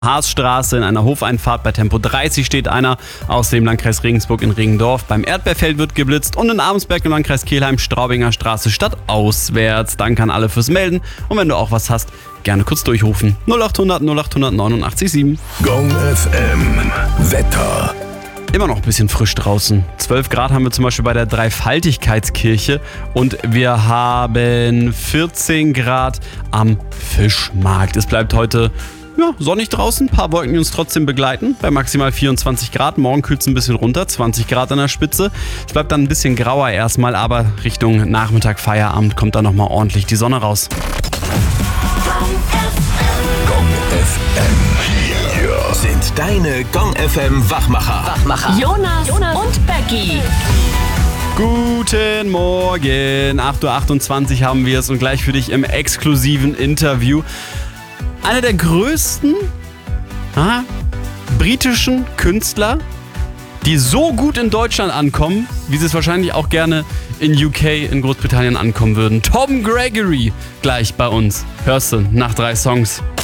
Haasstraße in einer Hofeinfahrt bei Tempo 30 steht einer. Aus dem Landkreis Regensburg in Regendorf. Beim Erdbeerfeld wird geblitzt und in Abensberg im Landkreis Kelheim Straubinger Straße stadtauswärts. Danke an alle fürs Melden und wenn du auch was hast, gerne kurz durchrufen. 0800 0800 89 Gong FM Wetter. Immer noch ein bisschen frisch draußen. 12 Grad haben wir zum Beispiel bei der Dreifaltigkeitskirche und wir haben 14 Grad am Fischmarkt. Es bleibt heute sonnig draußen, ein paar Wolken, die uns trotzdem begleiten, bei maximal 24 Grad. Morgen kühlt es ein bisschen runter, 20 Grad an der Spitze. Es bleibt dann ein bisschen grauer erstmal, aber Richtung Nachmittag, Feierabend kommt dann nochmal ordentlich die Sonne raus. Gong FM. Hier sind deine Gong FM Wachmacher. Jonas und Becky. Guten Morgen, 8.28 Uhr haben wir es und gleich für dich im exklusiven Interview. Einer der größten britischen Künstler, die so gut in Deutschland ankommen, wie sie es wahrscheinlich auch gerne in UK, in Großbritannien ankommen würden. Tom Gregory gleich bei uns. Hörst du nach 3 Songs.